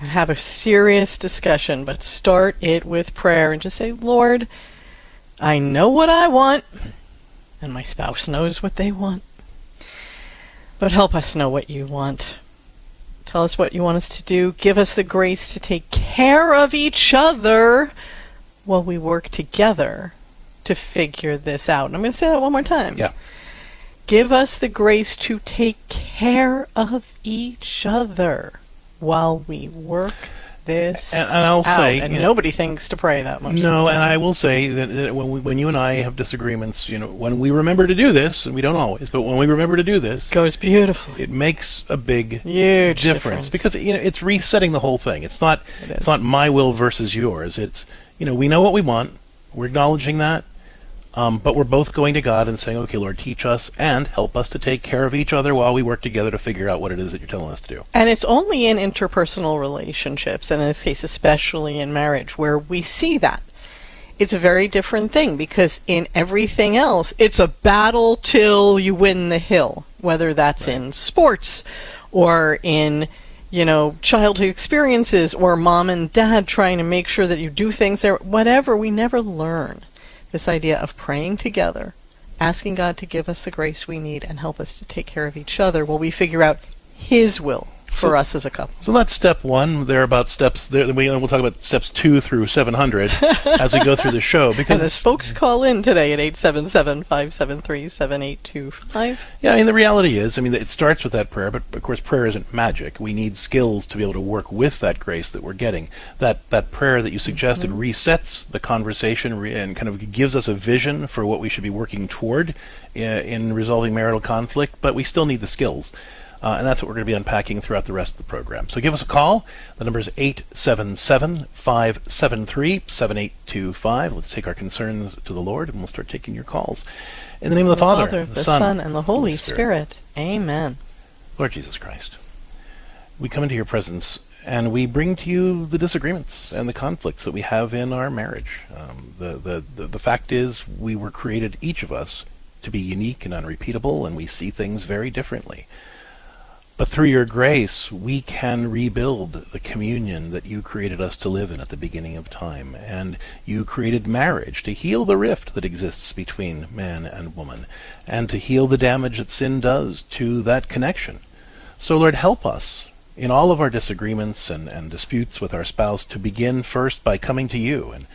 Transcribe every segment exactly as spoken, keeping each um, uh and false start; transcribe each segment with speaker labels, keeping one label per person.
Speaker 1: and have a serious discussion, but start it with prayer and just say, Lord, I know what I want, and my spouse knows what they want, but help us know what you want. Tell us what you want us to do. Give us the grace to take care of each other while we work together to figure this out. And I'm going to say that one more time.
Speaker 2: Yeah.
Speaker 1: Give us the grace to take care of each other while we work this
Speaker 2: and, and I'll
Speaker 1: out.
Speaker 2: say,
Speaker 1: and
Speaker 2: you know,
Speaker 1: nobody thinks to pray that much.
Speaker 2: No, and I will say that, that when we, when you and I have disagreements, you know, when we remember to do this, and we don't always, but when we remember to do this,
Speaker 1: it goes beautifully.
Speaker 2: It makes a big
Speaker 1: Huge
Speaker 2: difference,
Speaker 1: difference
Speaker 2: because you know it's resetting the whole thing. It's not
Speaker 1: it
Speaker 2: it's not my will versus yours. It's you know we know what we want. We're acknowledging that. Um, but we're both going to God and saying, okay, Lord, teach us and help us to take care of each other while we work together to figure out what it is that you're telling us to do.
Speaker 1: And it's only in interpersonal relationships, and in this case especially in marriage, where we see that. It's a very different thing, because in everything else, it's a battle till you win the hill, whether that's right. in sports or in, you know, childhood experiences or mom and dad trying to make sure that you do things there, whatever, we never learn. This idea of praying together, asking God to give us the grace we need and help us to take care of each other while we figure out His will for so, us as a couple.
Speaker 2: So that's step one. There are about steps. There, we, we'll talk about steps two through seven hundred as we go through the show. Because
Speaker 1: and as folks call in today at eight seven seven, five seven three, seven eight two five.
Speaker 2: Yeah, I mean, the reality is, I mean, it starts with that prayer, but of course prayer isn't magic. We need skills to be able to work with that grace that we're getting. That that prayer that you suggested mm-hmm. resets the conversation re- and kind of gives us a vision for what we should be working toward in, in resolving marital conflict, but we still need the skills. Uh, and that's what we're going to be unpacking throughout the rest of the program. So give us a call. The number is eight seven seven, five seven three, seven eight two five. Let's take our concerns to the Lord, and we'll start taking your calls. In the name of the, the Father,
Speaker 1: Father,
Speaker 2: the,
Speaker 1: the
Speaker 2: Son,
Speaker 1: Son, and the Holy Spirit.
Speaker 2: Spirit.
Speaker 1: Amen.
Speaker 2: Lord Jesus Christ, we come into your presence, and we bring to you the disagreements and the conflicts that we have in our marriage. Um, the, the, the, the fact is, we were created, each of us, to be unique and unrepeatable, and we see things very differently. But through your grace, we can rebuild the communion that you created us to live in at the beginning of time. And you created marriage to heal the rift that exists between man and woman, and to heal the damage that sin does to that connection. So, Lord, help us in all of our disagreements and, and disputes with our spouse to begin first by coming to you and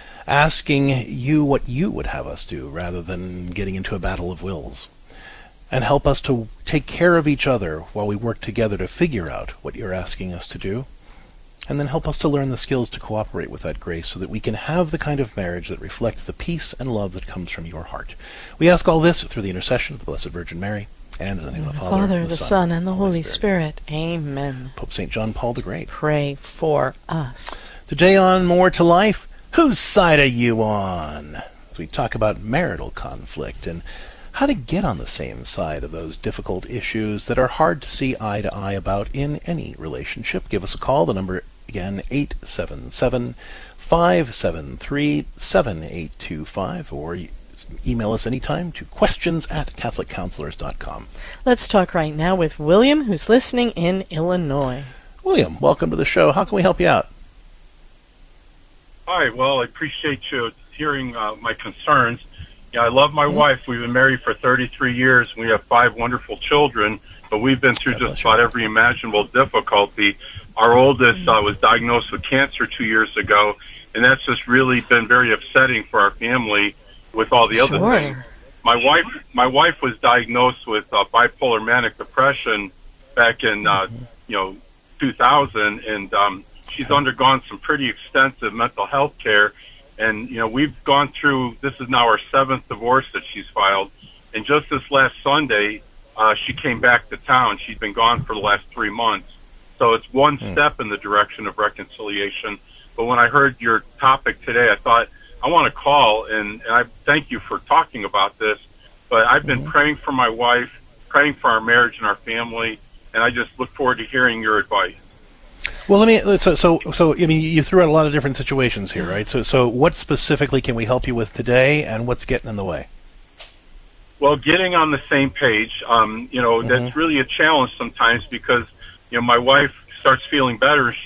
Speaker 2: asking you what you would have us do, rather than getting into a battle of wills. And help us to take care of each other while we work together to figure out what you're asking us to do. And then help us to learn the skills to cooperate with that grace so that we can have the kind of marriage that reflects the peace and love that comes from your heart. We ask all this through the intercession of the Blessed Virgin Mary, and in the name
Speaker 1: and
Speaker 2: of the
Speaker 1: Father,
Speaker 2: Father,
Speaker 1: the,
Speaker 2: the
Speaker 1: Son,
Speaker 2: Son,
Speaker 1: and the Holy Spirit. Spirit. Amen.
Speaker 2: Pope Saint John Paul the Great.
Speaker 1: Pray for us.
Speaker 2: Today on More to Life, whose side are you on? As we talk about marital conflict and how to get on the same side of those difficult issues that are hard to see eye to eye about in any relationship. Give us a call. The number, again, eight seven seven, five seven three, seven eight two five, or email us anytime to questions at catholic counselors dot com.
Speaker 1: Let's talk right now with William, who's listening in Illinois.
Speaker 2: William, welcome to the show. How can we help you out?
Speaker 3: Hi, well, I appreciate you hearing uh, my concerns. Yeah, I love my mm-hmm. wife. We've been married for thirty-three years. We have five wonderful children, but we've been through God just about you. every imaginable difficulty. Our oldest uh, was diagnosed with cancer two years ago, and that's just really been very upsetting for our family with all the other
Speaker 1: sure.
Speaker 3: things. My wife, my wife was diagnosed with uh, bipolar manic depression back in, uh, mm-hmm. you know, two thousand, and um, she's undergone some pretty extensive mental health care. And, you know, we've gone through, this is now our seventh divorce that she's filed. And just this last Sunday, uh, she came back to town. She's been gone for the last three months. So it's one mm. step in the direction of reconciliation. But when I heard your topic today, I thought, I want to call, and, and I thank you for talking about this. But I've been mm-hmm. praying for my wife, praying for our marriage and our family, and I just look forward to hearing your advice.
Speaker 2: Well, let me. So, so, so. I mean, you threw out a lot of different situations here, right? So, so, what specifically can we help you with today, and what's getting in the way?
Speaker 3: Well, getting on the same page. Um, you know, mm-hmm. that's really a challenge sometimes because, you know, my wife starts feeling better.